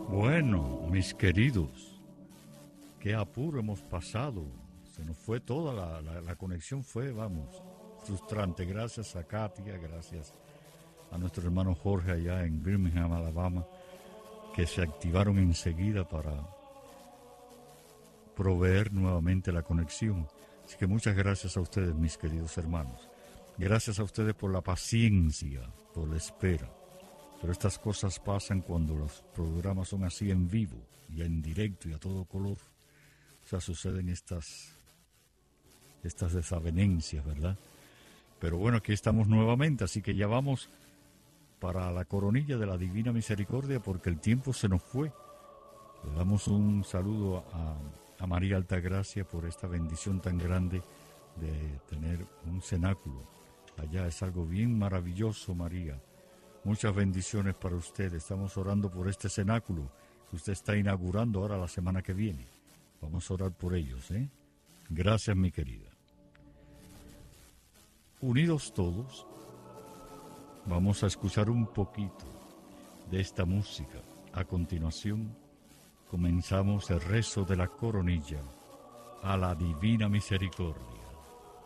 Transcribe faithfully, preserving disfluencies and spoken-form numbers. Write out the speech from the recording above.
Bueno, mis queridos, qué apuro hemos pasado. Se nos fue toda la, la, la conexión, fue, vamos, frustrante. Gracias a Katia, gracias a nuestro hermano Jorge allá en Birmingham, Alabama, que se activaron enseguida para proveer nuevamente la conexión. Así que muchas gracias a ustedes, mis queridos hermanos. Gracias a ustedes por la paciencia, por la espera. Pero estas cosas pasan cuando los programas son así en vivo y en directo y a todo color. O sea, suceden estas, estas desavenencias, ¿verdad? Pero bueno, aquí estamos nuevamente, así que ya vamos para la coronilla de la Divina Misericordia porque el tiempo se nos fue. Le damos un saludo a, a María Altagracia por esta bendición tan grande de tener un cenáculo. Allá es algo bien maravilloso, María. Muchas bendiciones para usted. Estamos orando por este cenáculo que usted está inaugurando ahora la semana que viene. Vamos a orar por ellos, ¿eh? Gracias, mi querida. Unidos todos, vamos a escuchar un poquito de esta música. A continuación, comenzamos el rezo de la coronilla a la Divina Misericordia.